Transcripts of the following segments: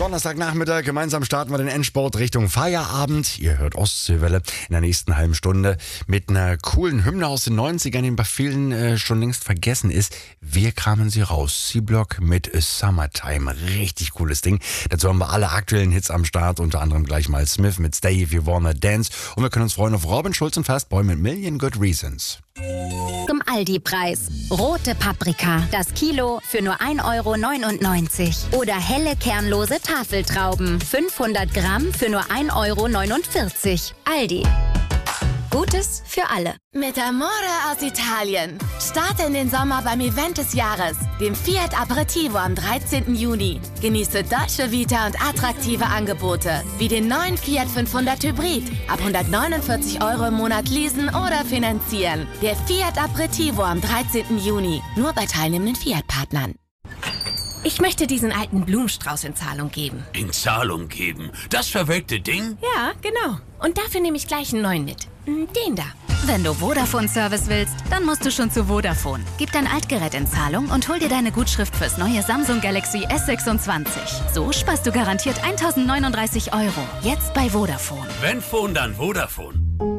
Donnerstagnachmittag. Gemeinsam starten wir den Endsport Richtung Feierabend. Ihr hört Ostseewelle in der nächsten halben Stunde mit einer coolen Hymne aus den 90ern, die bei vielen schon längst vergessen ist. Wir kramen sie raus. C-Block mit Summertime. Richtig cooles Ding. Dazu haben wir alle aktuellen Hits am Start, unter anderem gleich mal Smith mit Stay If You Wanna Dance. Und wir können uns freuen auf Robin Schulz und Fastboy mit Million Good Reasons. Zum Aldi-Preis. Rote Paprika, das Kilo für nur 1,99 €. Oder helle kernlose Tafeltrauben, 500 Gramm für nur 1,49 €. Aldi. Gutes für alle. Mit Amore aus Italien. Starte in den Sommer beim Event des Jahres, dem Fiat Aperitivo am 13. Juni. Genieße deutsche Vita und attraktive Angebote, wie den neuen Fiat 500 Hybrid. Ab 149 € im Monat leasen oder finanzieren. Der Fiat Aperitivo am 13. Juni. Nur bei teilnehmenden Fiat-Partnern. Ich möchte diesen alten Blumenstrauß in Zahlung geben. In Zahlung geben? Das verwelkte Ding? Ja, genau. Und dafür nehme ich gleich einen neuen mit. Den da. Wenn du Vodafone-Service willst, dann musst du schon zu Vodafone. Gib dein Altgerät in Zahlung und hol dir deine Gutschrift fürs neue Samsung Galaxy S26. So sparst du garantiert 1.039 €. Jetzt bei Vodafone. Wenn Phone, dann Vodafone.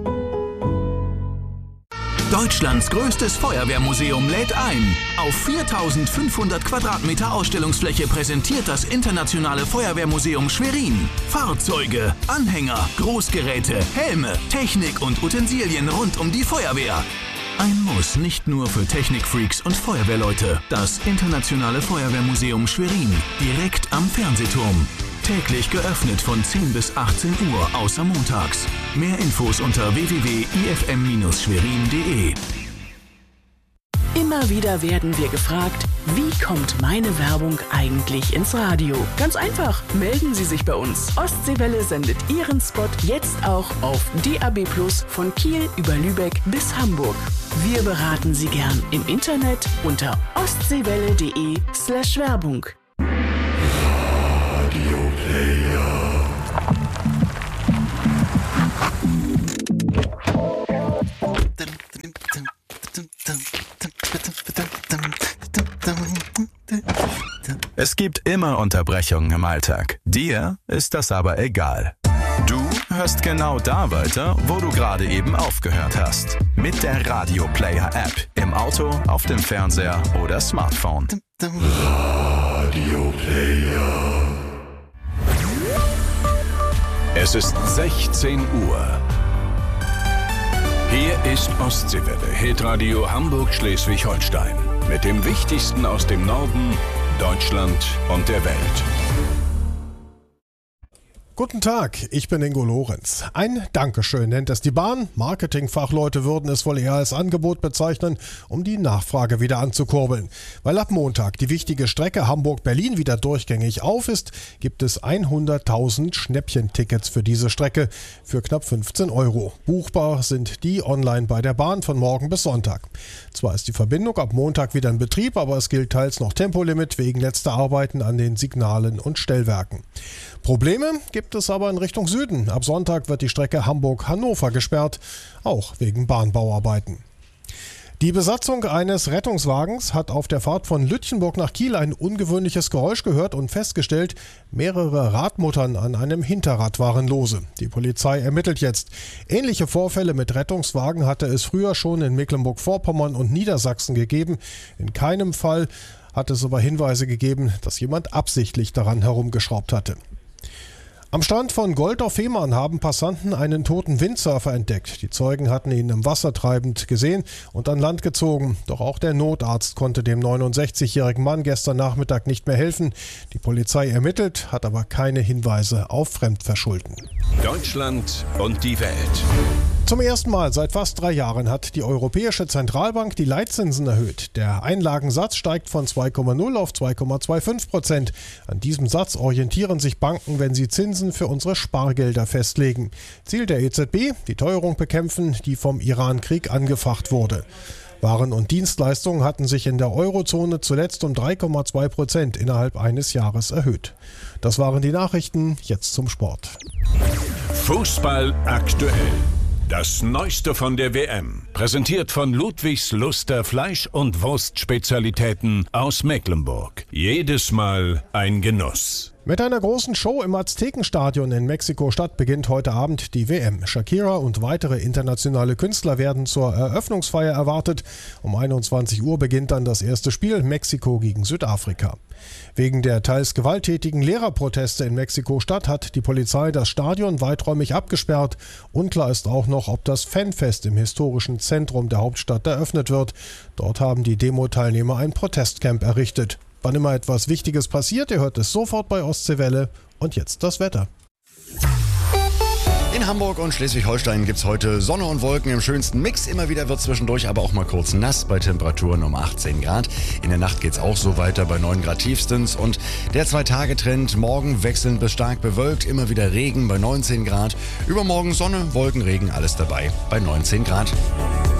Deutschlands größtes Feuerwehrmuseum lädt ein. Auf 4.500 Quadratmeter Ausstellungsfläche präsentiert das Internationale Feuerwehrmuseum Schwerin Fahrzeuge, Anhänger, Großgeräte, Helme, Technik und Utensilien rund um die Feuerwehr. Ein Muss nicht nur für Technikfreaks und Feuerwehrleute. Das Internationale Feuerwehrmuseum Schwerin, direkt am Fernsehturm. Täglich geöffnet von 10 bis 18 Uhr, außer montags. Mehr Infos unter www.ifm-schwerin.de. Immer wieder werden wir gefragt, wie kommt meine Werbung eigentlich ins Radio? Ganz einfach, melden Sie sich bei uns. Ostseewelle sendet Ihren Spot jetzt auch auf DAB+ von Kiel über Lübeck bis Hamburg. Wir beraten Sie gern im Internet unter ostseewelle.de/Werbung. Es gibt immer Unterbrechungen im Alltag. Dir ist das aber egal. Du hörst genau da weiter, wo du gerade eben aufgehört hast. Mit der Radio Player App. Im Auto, auf dem Fernseher oder Smartphone. Radio Player. Es ist 16 Uhr. Hier ist Ostseewelle, Hitradio Hamburg-Schleswig-Holstein. Mit dem Wichtigsten aus dem Norden, Deutschland und der Welt. Guten Tag, ich bin Ingo Lorenz. Ein Dankeschön nennt es die Bahn. Marketingfachleute würden es wohl eher als Angebot bezeichnen, um die Nachfrage wieder anzukurbeln. Weil ab Montag die wichtige Strecke Hamburg-Berlin wieder durchgängig auf ist, gibt es 100.000 Schnäppchentickets für diese Strecke für knapp 15 €. Buchbar sind die online bei der Bahn von morgen bis Sonntag. Zwar ist die Verbindung ab Montag wieder in Betrieb, aber es gilt teils noch Tempolimit wegen letzter Arbeiten an den Signalen und Stellwerken. Probleme gibt es aber in Richtung Süden. Ab Sonntag wird die Strecke Hamburg-Hannover gesperrt, auch wegen Bahnbauarbeiten. Die Besatzung eines Rettungswagens hat auf der Fahrt von Lütjenburg nach Kiel ein ungewöhnliches Geräusch gehört und festgestellt, mehrere Radmuttern an einem Hinterrad waren lose. Die Polizei ermittelt jetzt. Ähnliche Vorfälle mit Rettungswagen hatte es früher schon in Mecklenburg-Vorpommern und Niedersachsen gegeben. In keinem Fall hat es aber Hinweise gegeben, dass jemand absichtlich daran herumgeschraubt hatte. Am Strand von Goldorf-Fehmarn haben Passanten einen toten Windsurfer entdeckt. Die Zeugen hatten ihn im Wasser treibend gesehen und an Land gezogen. Doch auch der Notarzt konnte dem 69-jährigen Mann gestern Nachmittag nicht mehr helfen. Die Polizei ermittelt, hat aber keine Hinweise auf Fremdverschulden. Deutschland und die Welt. Zum ersten Mal seit fast 3 Jahren hat die Europäische Zentralbank die Leitzinsen erhöht. Der Einlagensatz steigt von 2,0 auf 2,25%. An diesem Satz orientieren sich Banken, wenn sie Zinsen für unsere Spargelder festlegen. Ziel der EZB, die Teuerung bekämpfen, die vom Iran-Krieg angefacht wurde. Waren und Dienstleistungen hatten sich in der Eurozone zuletzt um 3,2% innerhalb eines Jahres erhöht. Das waren die Nachrichten, jetzt zum Sport. Fußball aktuell. Das Neueste von der WM, präsentiert von Ludwigs Luster Fleisch- und Wurstspezialitäten aus Mecklenburg. Jedes Mal ein Genuss. Mit einer großen Show im Aztekenstadion in Mexiko-Stadt beginnt heute Abend die WM. Shakira und weitere internationale Künstler werden zur Eröffnungsfeier erwartet. Um 21 Uhr beginnt dann das erste Spiel, Mexiko gegen Südafrika. Wegen der teils gewalttätigen Lehrerproteste in Mexiko-Stadt hat die Polizei das Stadion weiträumig abgesperrt. Unklar ist auch noch, ob das Fanfest im historischen Zentrum der Hauptstadt eröffnet wird. Dort haben die Demo-Teilnehmer ein Protestcamp errichtet. Wann immer etwas Wichtiges passiert, ihr hört es sofort bei Ostseewelle. Und jetzt das Wetter. In Hamburg und Schleswig-Holstein gibt es heute Sonne und Wolken im schönsten Mix. Immer wieder wird zwischendurch aber auch mal kurz nass bei Temperaturen um 18 Grad. In der Nacht geht es auch so weiter bei 9 Grad tiefstens. Und der 2-Tage-Trend, morgen wechselnd bis stark bewölkt, immer wieder Regen bei 19 Grad. Übermorgen Sonne, Wolken, Regen, alles dabei bei 19 Grad.